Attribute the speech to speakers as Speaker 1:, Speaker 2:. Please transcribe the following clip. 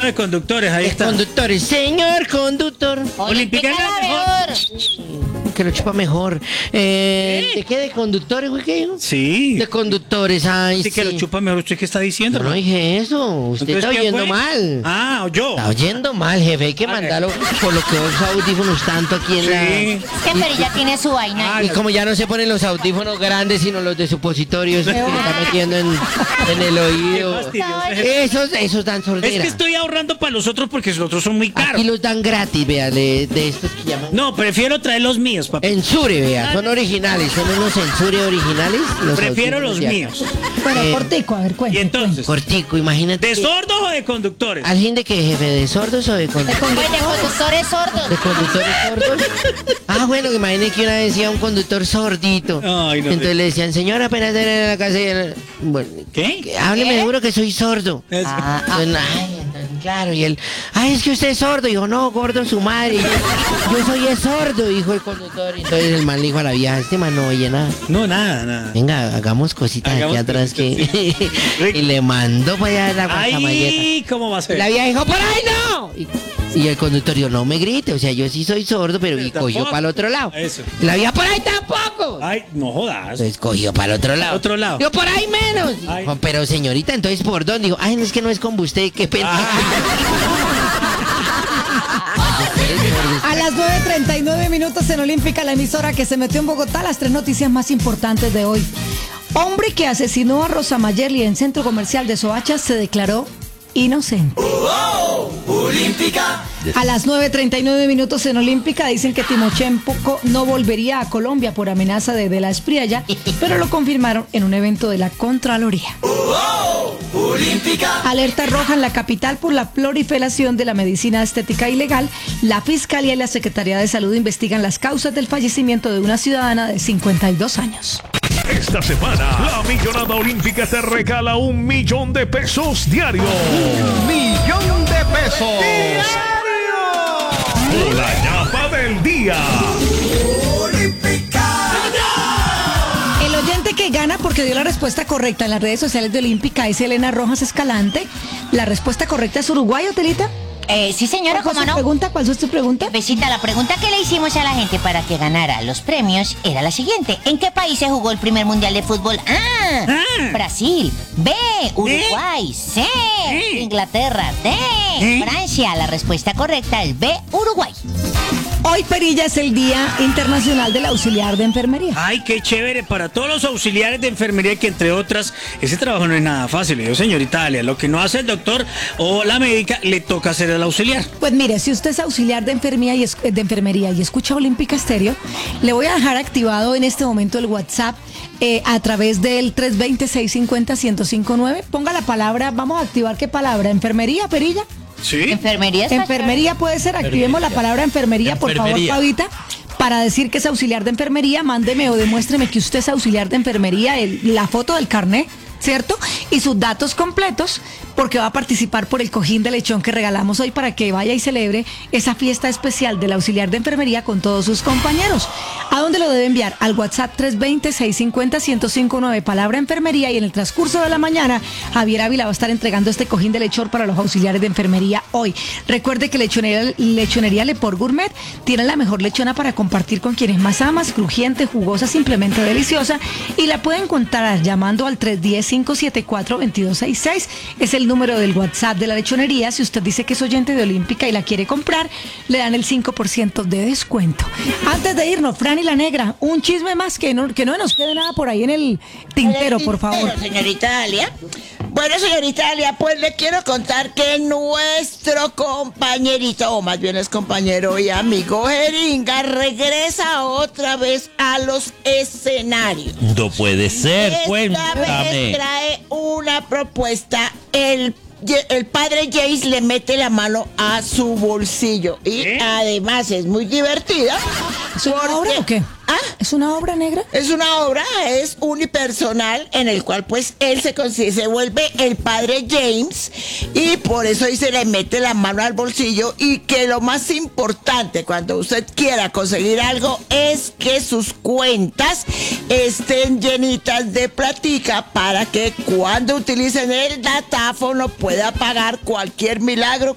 Speaker 1: de conductores, ahí está.
Speaker 2: Conductores, señor conductor.
Speaker 1: Olímpica
Speaker 3: la mejor.
Speaker 2: Que lo chupa mejor. ¿De qué? ¿De conductores, güey? ¿Qué dijo?
Speaker 1: Sí.
Speaker 2: De conductores, ay,
Speaker 1: Sí, que lo chupa mejor. ¿Usted qué está diciendo?
Speaker 2: Yo no dije eso. Usted
Speaker 1: Entonces,
Speaker 2: está
Speaker 1: ¿qué
Speaker 2: oyendo
Speaker 1: fue?
Speaker 2: mal.
Speaker 1: Ah, o yo.
Speaker 2: Está oyendo mal, jefe. Hay que mandarlo por lo que los audífonos tanto aquí en la...
Speaker 1: Sí.
Speaker 3: Es que Perilla tiene su vaina.
Speaker 1: Ah,
Speaker 2: Y como ya no se ponen los audífonos grandes, sino los de supositorios que se está metiendo en el oído. Esos dan
Speaker 1: Es
Speaker 2: sordera.
Speaker 1: que estoy ahorrando para los otros porque los otros son muy caros.
Speaker 2: Aquí los dan gratis, vea, de estos que llaman...
Speaker 1: No, prefiero traer los míos, papá.
Speaker 2: Ensure, vea, son originales, son unos Ensure originales.
Speaker 1: Prefiero los
Speaker 2: audífonos de acá.
Speaker 1: míos.
Speaker 4: Bueno, cortico, a ver,
Speaker 1: Y
Speaker 4: cuéntame.
Speaker 1: entonces,
Speaker 2: Cortico, imagínate.
Speaker 1: ¿de sordos o de conductores?
Speaker 2: ¿Al fin de qué, jefe? ¿De sordos o de conductores?
Speaker 3: Pues de conductores sordos.
Speaker 2: ¿De conductores sordos? Ah, bueno, imagínate que una vez decía un conductor sordito.
Speaker 1: Ay, no.
Speaker 2: Entonces le decían, señora, apenas era en la casa. Bueno,
Speaker 1: ¿Qué?
Speaker 2: hábleme, seguro que soy sordo.
Speaker 1: Eso.
Speaker 2: Entonces, claro, y él, ay, es que usted es sordo. Dijo, no, gordo, su madre. Yo soy sordo, dijo el conductor. Y entonces el man le dijo a la vieja, este man no oye nada.
Speaker 1: No, nada.
Speaker 2: Venga, hagamos cositas
Speaker 1: Hagamos
Speaker 2: aquí atrás
Speaker 1: cositas,
Speaker 2: que... y le mandó para allá la guacamalleta.
Speaker 1: Ay, ¿cómo va a ser?
Speaker 2: La vieja dijo, ¡por ahí no! Y el conductor dijo, no me grite, o sea, yo sí soy sordo, pero y cogió
Speaker 1: tampoco.
Speaker 2: para el otro lado.
Speaker 1: Eso.
Speaker 2: La vieja, ¡por ahí tampoco!
Speaker 1: Ay, no jodas.
Speaker 2: Entonces cogió para el otro lado.
Speaker 1: Otro lado.
Speaker 2: Dijo, ¡por ahí menos!
Speaker 1: Ay.
Speaker 2: Dijo, pero señorita, entonces, ¿por dónde? Dijo, ay, no, es que no es con usted, qué pena.
Speaker 4: A las 9:39 minutos en Olímpica, la emisora que se metió en Bogotá, las 3 noticias más importantes de hoy. Hombre que asesinó a Rosa Mayerly en centro comercial de Soacha se declaró inocente. A las 9:39 minutos en Olímpica dicen que Timochenko no volvería a Colombia por amenaza de la Espriella, pero lo confirmaron en un evento de la Contraloría. Alerta roja en la capital por la proliferación de la medicina estética ilegal. La Fiscalía y la Secretaría de Salud investigan las causas del fallecimiento de una ciudadana de 52 años.
Speaker 5: Esta semana, la Millonada Olímpica te regala $1.000.000 diario.
Speaker 6: ¡1.000.000 pesos!
Speaker 5: O la ñapa del día.
Speaker 4: El oyente que gana porque dio la respuesta correcta en las redes sociales de Olímpica es Elena Rojas Escalante. La respuesta correcta es Uruguay, Otelita.
Speaker 3: Sí, señora,
Speaker 4: ¿Cuál
Speaker 3: ¿cómo
Speaker 4: fue su
Speaker 3: no?
Speaker 4: pregunta? ¿Cuál fue tu pregunta?
Speaker 3: Besita, la pregunta que le hicimos a la gente para que ganara los premios era la siguiente. ¿En qué país se jugó el primer mundial de fútbol? Brasil. B, Uruguay. C, Inglaterra. D, Francia. La respuesta correcta es B, Uruguay.
Speaker 4: Hoy, Perilla, es el Día Internacional del Auxiliar de Enfermería.
Speaker 1: Ay, qué chévere para todos los auxiliares de enfermería que, entre otras, ese trabajo no es nada fácil. Yo, señorita Alia, lo que no hace el doctor o la médica, le toca hacer al auxiliar.
Speaker 4: Pues mire, si usted es auxiliar de enfermería y escucha Olímpica Estéreo, le voy a dejar activado en este momento el WhatsApp a través del 320-650-1059. Ponga la palabra, vamos a activar qué palabra, enfermería, Perilla.
Speaker 1: ¿Sí?
Speaker 3: Enfermería está
Speaker 4: Enfermería puede ser, activemos la palabra enfermería, por favor, Paulita. Para decir que es auxiliar de enfermería, mándeme o demuéstreme que usted es auxiliar de enfermería, la foto del carnet, ¿cierto? Y sus datos completos, porque va a participar por el cojín de lechón que regalamos hoy para que vaya y celebre esa fiesta especial del auxiliar de enfermería con todos sus compañeros. ¿A dónde lo debe enviar? Al WhatsApp 320-650-1059, palabra enfermería, y en el transcurso de la mañana Javier Ávila va a estar entregando este cojín de lechón para los auxiliares de enfermería hoy. Recuerde que Lechonería Leport Gourmet tiene la mejor lechona para compartir con quienes más amas, crujiente, jugosa, simplemente deliciosa, y la pueden encontrar llamando al 310-574-2266. Es el número del WhatsApp de la lechonería. Si usted dice que es oyente de Olímpica y la quiere comprar, le dan el 5% de descuento. Antes de irnos, Fran y la Negra, un chisme más, que no nos quede nada por ahí en el tintero, por favor.
Speaker 6: Señorita Dalia. Bueno, señorita Dalia, pues le quiero contar que nuestro compañerito, o más bien es compañero y amigo Jeringa, regresa otra vez a los escenarios.
Speaker 7: No puede ser,
Speaker 6: Esta
Speaker 7: cuéntame.
Speaker 6: vez trae una propuesta. El padre Jace le mete la mano a su bolsillo y además es muy divertida.
Speaker 4: ¿Es una obra o qué? ¿Es una obra, Negra?
Speaker 6: Es una obra, es unipersonal, en el cual pues él se vuelve el padre James, y por eso ahí se le mete la mano al bolsillo. Y que lo más importante cuando usted quiera conseguir algo es que sus cuentas estén llenitas de platica, para que cuando utilicen el datáfono pueda pagar cualquier milagro